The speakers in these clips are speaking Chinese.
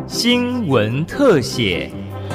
新闻特写。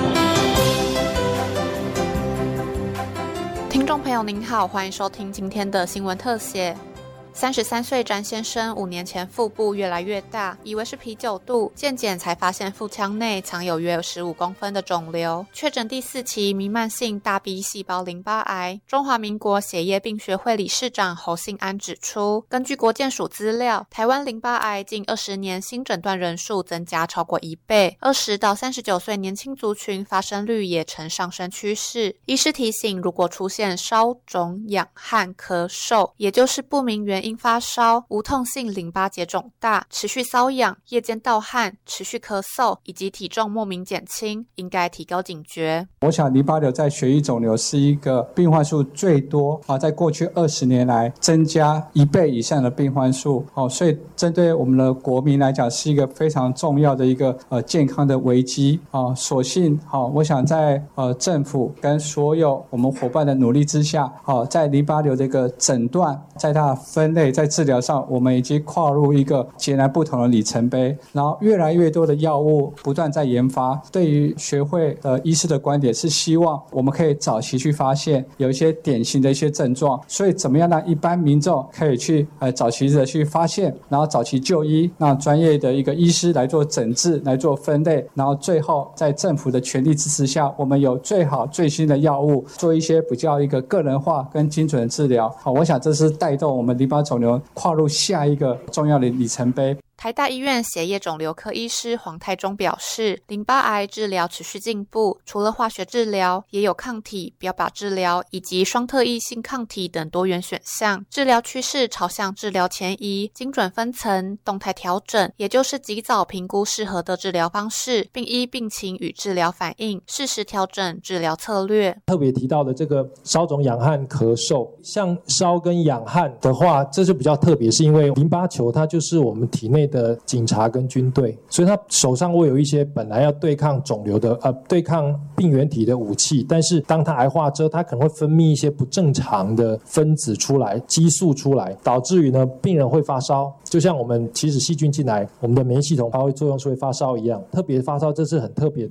听众朋友您好，欢迎收听今天的新闻特写。33岁詹先生5年前腹部越来越大，以为是啤酒肚，健检才发现腹腔内藏有约15公分的肿瘤，确诊第4期弥漫性大 B 细胞淋巴癌。中华民国血液病学会理事长侯信安指出，根据国健署资料，台湾淋巴癌近20年新诊断人数增加超过1倍，20到39岁年轻族群发生率也呈上升趋势。医师提醒，如果出现烧、肿、痒、汗、咳嗽，也就是不明原因发烧、无痛性淋巴结肿大、持续瘙痒、夜间盗汗、持续咳嗽以及体重莫名减轻，应该提高警觉。 我想淋巴瘤在血液肿瘤是一个病患数最多在过去20年来增加1倍以上的病患数，所以针对我们的国民来讲是一个非常重要的一个健康的危机所幸我想在政府跟所有我们伙伴的努力之下在淋巴瘤的一个诊断，在它的分类，在治疗上我们已经跨入一个截然不同的里程碑，然后越来越多的药物不断在研发。对于学会的医师的观点是希望我们可以早期去发现有一些典型的一些症状，所以怎么样让一般民众可以去早期的去发现，然后早期就医，让专业的一个医师来做诊治，来做分类，然后最后在政府的全力支持下，我们有最好最新的药物，做一些比较一个个人化跟精准的治疗。我想这是带动我们淋巴肿瘤跨入下一个重要的里程碑。 台大医院血液肿瘤科医师黄泰忠表示，淋巴癌治疗持续进步，除了化学治疗，也有抗体、标靶治疗以及双特异性抗体等多元选项。治疗趋势朝向治疗前移、精准分层、动态调整，也就是及早评估适合的治疗方式，并依病情与治疗反应，适时调整治疗策略。 特别提到的这个烧肿、痒汗、咳嗽，像烧跟痒汗的话，这就比较特别，是因为淋巴球它就是我们体内的警察跟军队，所以他手上会有一些本来要对抗肿瘤的对抗病原体的武器，但是当它癌化之后，它可能会分泌一些不正常的分子出来，激素出来，导致于呢病人会发烧。就像我们其实细菌进来，我们的免疫系统发挥作用是会发烧一样，特别发烧这是很特别的。